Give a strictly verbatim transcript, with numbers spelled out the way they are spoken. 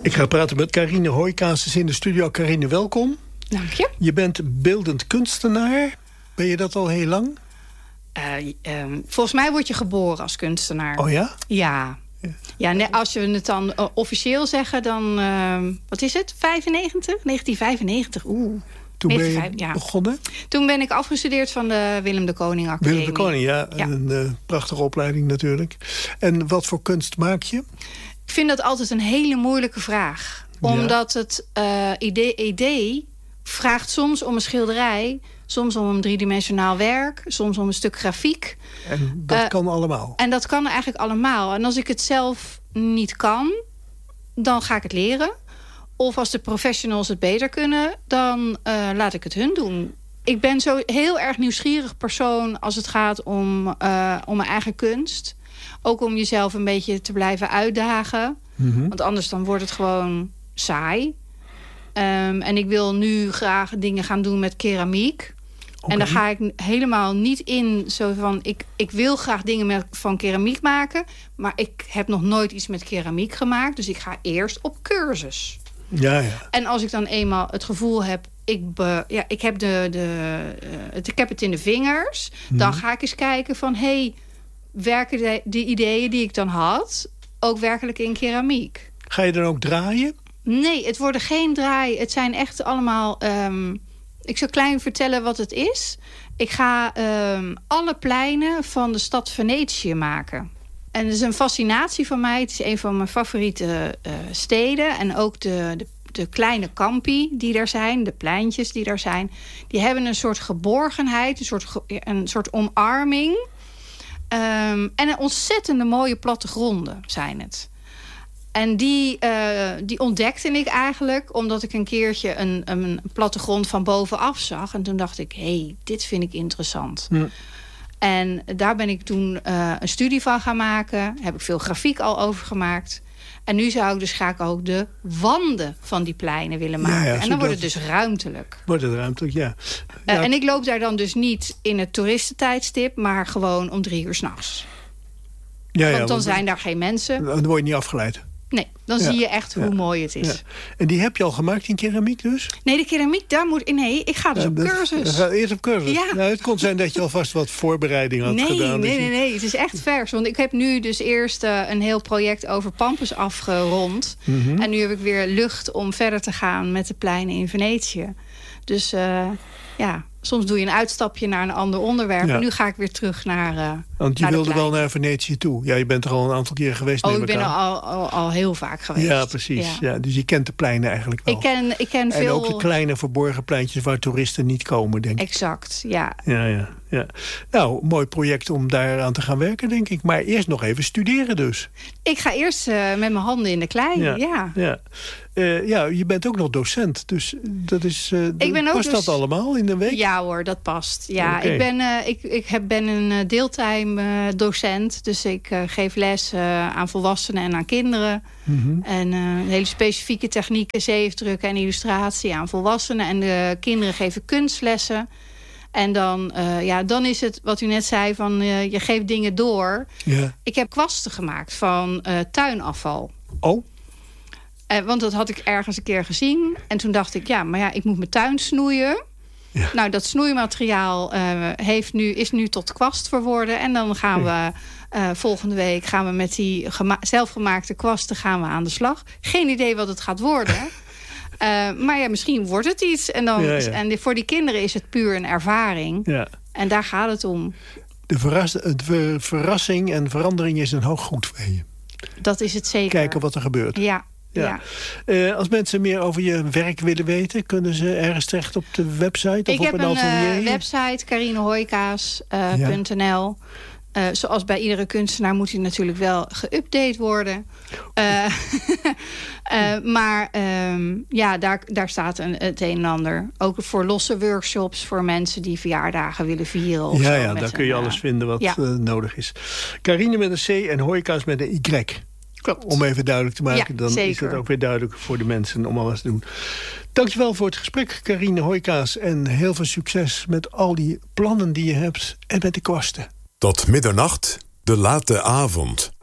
Ik ga praten met Carine Hooikaas in de studio. Carine, welkom. Dank je. Je bent beeldend kunstenaar. Ben je dat al heel lang? Uh, um, volgens mij word je geboren als kunstenaar. Oh ja? Ja. Ja, ja nee, als we het dan uh, officieel zeggen, dan... Uh, wat is het? vijfennegentig? negentien vijfennegentig. Oeh. Toen ben je negenentien, ja. begonnen? Toen ben ik afgestudeerd van de Willem de Koning Academie. Willem de Koning, ja. ja. Een uh, prachtige opleiding natuurlijk. En wat voor kunst maak je? Ik vind dat altijd een hele moeilijke vraag. Omdat ja. het uh, idee, idee vraagt soms om een schilderij, soms om een driedimensionaal werk, soms om een stuk grafiek. En dat uh, kan allemaal? En dat kan eigenlijk allemaal. En als ik het zelf niet kan, dan ga ik het leren. Of als de professionals het beter kunnen, dan uh, laat ik het hun doen. Ik ben zo heel erg nieuwsgierig persoon als het gaat om, uh, om mijn eigen kunst. Ook om jezelf een beetje te blijven uitdagen. Mm-hmm. Want anders dan wordt het gewoon saai. Um, en ik wil nu graag dingen gaan doen met keramiek. Okay. En daar ga ik helemaal niet in zo van... Ik, ik wil graag dingen met, van keramiek maken. Maar ik heb nog nooit iets met keramiek gemaakt. Dus ik ga eerst op cursus. Ja, ja. En als ik dan eenmaal het gevoel heb... Ik, be, ja, ik, heb, de, de, uh, het, ik heb het in de vingers. Mm. Dan ga ik eens kijken van... Hey, werken de, de ideeën die ik dan had... ook werkelijk in keramiek? Ga je dan ook draaien? Nee, het worden geen draaien. Het zijn echt allemaal... Um, ik zal klein vertellen wat het is. Ik ga um, alle pleinen van de stad Venetië maken. En het is een fascinatie van mij. Het is een van mijn favoriete uh, steden. En ook de, de, de kleine kampi die daar zijn. De pleintjes die daar zijn. Die hebben een soort geborgenheid. Een soort, een soort omarming. Um, en een ontzettende mooie plattegronden zijn het. En die, uh, die ontdekte ik eigenlijk omdat ik een keertje een, een plattegrond van bovenaf zag. En toen dacht ik, hé, hey, dit vind ik interessant. Hm. En daar ben ik toen uh, een studie van gaan maken. Daar heb ik veel grafiek al over gemaakt. En nu zou ik dus graag ook de wanden van die pleinen willen maken. Ja, ja, en dan wordt het dus ruimtelijk. Wordt het ruimtelijk, ja. ja. Uh, en ik loop daar dan dus niet in het toeristentijdstip... maar gewoon om drie uur 's nachts. Ja, ja, want dan want, zijn daar geen mensen. Dan word je niet afgeleid. Nee, dan ja. zie je echt hoe ja. mooi het is. Ja. En die heb je al gemaakt in keramiek dus? Nee, de keramiek, daar moet... Nee, ik ga dus ja, op dat, cursus. Ga eerst op cursus? Ja. Nou, het kon zijn dat je alvast wat voorbereiding had nee, gedaan. Nee, je... nee, nee. Het is echt vers. Want ik heb nu dus eerst uh, een heel project over Pampus afgerond. Mm-hmm. En nu heb ik weer lucht om verder te gaan met de pleinen in Venetië. Dus uh, ja... Soms doe je een uitstapje naar een ander onderwerp. Ja. En nu ga ik weer terug naar uh, Want je naar wilde wel naar Venetië toe. Ja, je bent er al een aantal keer geweest. Oh, ik ben er al, al, al heel vaak geweest. Ja, precies. Ja. Ja, dus je kent de pleinen eigenlijk wel. Ik ken, ik ken en veel... ook de kleine verborgen pleintjes waar toeristen niet komen, denk ik. Exact, ja. Ja, ja, ja. Nou, mooi project om daar aan te gaan werken, denk ik. Maar eerst nog even studeren dus. Ik ga eerst uh, met mijn handen in de klei, ja. ja. ja. Uh, ja, je bent ook nog docent, dus dat is, uh, ik ben ook past dus... dat allemaal in de week? Ja hoor, dat past. Ja, okay. ik ben, uh, ik, ik heb, ben een deeltime uh, docent, dus ik uh, geef les uh, aan volwassenen en aan kinderen. Mm-hmm. En uh, hele specifieke technieken, zeefdrukken en illustratie aan volwassenen. En de kinderen geven kunstlessen. En dan, uh, ja, dan is het wat u net zei, van uh, je geeft dingen door. Yeah. Ik heb kwasten gemaakt van uh, tuinafval. Oh? Uh, want dat had ik ergens een keer gezien. En toen dacht ik, ja, maar ja, ik moet mijn tuin snoeien. Ja. Nou, dat snoeimateriaal uh, heeft nu, is nu tot kwast verworden. En dan gaan we uh, volgende week gaan we met die gema- zelfgemaakte kwasten gaan we aan de slag. Geen idee wat het gaat worden. uh, maar ja, misschien wordt het iets. En, dan, ja, ja. en voor die kinderen is het puur een ervaring. Ja. En daar gaat het om. De, verras- de verrassing en verandering is een hoog goed voor je. Dat is het zeker. Kijken wat er gebeurt. Ja. Ja. Ja. Uh, als mensen meer over je werk willen weten, kunnen ze ergens terecht op de website of ik op een atelier? Ik heb een uh, website, carine hooikaas punt n l. Uh, zoals bij iedere kunstenaar moet hij natuurlijk wel geüpdate worden. Uh, uh, maar um, ja, daar, daar staat een, het een en ander. Ook voor losse workshops voor mensen die verjaardagen willen vieren. Of ja, zo, ja daar kun je uh, alles vinden wat ja. uh, nodig is. Carine met een C en Hooikaas met een Y. Klopt. Om even duidelijk te maken, ja, dan zeker. is het ook weer duidelijk voor de mensen om alles te doen. Dankjewel voor het gesprek, Carine Hooikaas. En heel veel succes met al die plannen die je hebt en met de kwasten. Tot middernacht, de late avond.